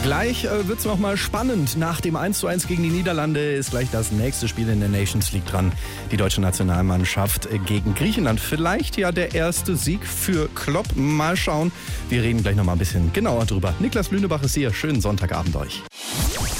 Gleich wird's noch mal spannend. Nach dem 1:1 gegen die Niederlande ist gleich das nächste Spiel in der Nations League dran. Die deutsche Nationalmannschaft gegen Griechenland. Vielleicht ja der erste Sieg für Klopp. Mal schauen. Wir reden gleich noch mal ein bisschen genauer drüber. Niklas Lünebach ist hier. Schönen Sonntagabend euch.